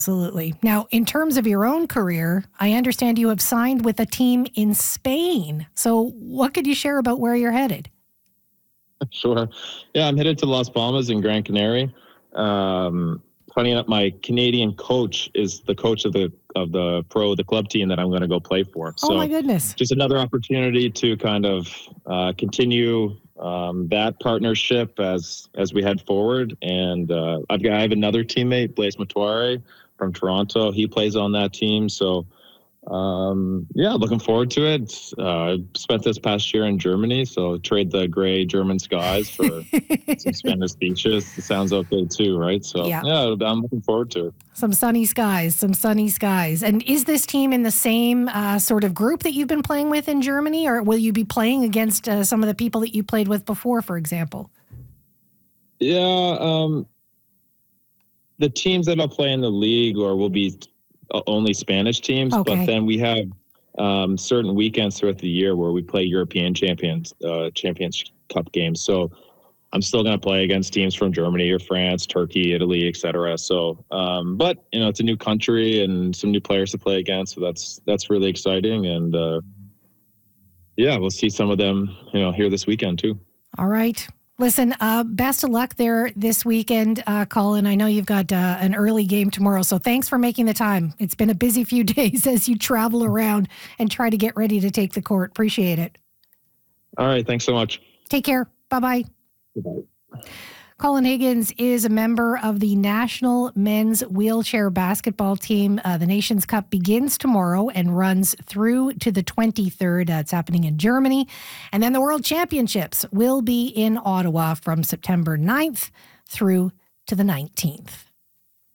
Absolutely. Now, in terms of your own career, I understand you have signed with a team in Spain. So what could you share about where you're headed? Sure. Yeah, I'm headed to Las Palmas in Gran Canaria. Funny enough, my Canadian coach is the coach of the club team that I'm going to go play for. Oh, my So goodness. just another opportunity to kind of continue that partnership as we head forward. And I have another teammate, Blaise Matuare from Toronto. He plays on that team. So yeah, looking forward to it. Spent this past year in Germany, so trade the gray German skies for some Spanish beaches. It sounds okay too, right? So yeah, I'm looking forward to it. Some sunny skies. And is this team in the same sort of group that you've been playing with in Germany, or will you be playing against some of the people that you played with before, for example? Yeah, the teams that I'll play in the league or will be only Spanish teams, but then we have certain weekends throughout the year where we play European Champions Cup games. So I'm still going to play against teams from Germany or France, Turkey, Italy, etc. So, but it's a new country and some new players to play against. So that's really exciting. And yeah, we'll see some of them, here this weekend too. All right. Listen, best of luck there this weekend, Colin. I know you've got an early game tomorrow, so thanks for making the time. It's been a busy few days as you travel around and try to get ready to take the court. Appreciate it. All right. Thanks so much. Take care. Bye-bye. Bye-bye. Colin Higgins is a member of the national men's wheelchair basketball team. The Nations Cup begins tomorrow and runs through to the 23rd. It's happening in Germany. And then the World Championships will be in Ottawa from September 9th through to the 19th.